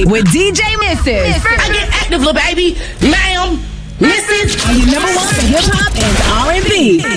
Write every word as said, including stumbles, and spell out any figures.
Friday with D J Missus. I get active, little baby. Ma'am, Missus Are you number one for hip hop and R and B?